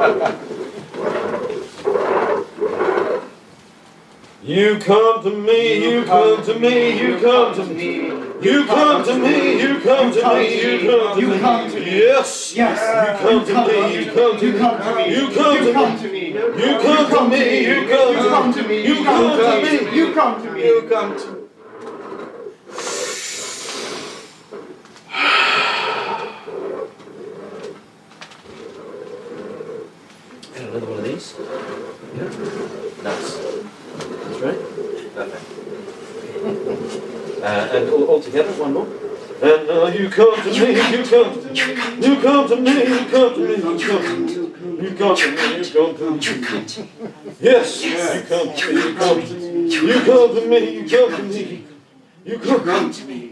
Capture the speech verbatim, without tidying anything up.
You come to me, you come to me, you come to me. You come to me, you come to me, you come to me. Yes, yes. You come to me, you come to me. You come to me. You come to me, you come to me. You come to me. You come to me. You come to me. And another one of these. Yeah. Nice. That's right. Perfect. Uh, and all, all together, one more. And now you come to me, you come to me, you come to me, you come to me, you come to me, you come to me, you come to me. Yes, you come to me, you come to me, you come to me, you come to me, you come to me.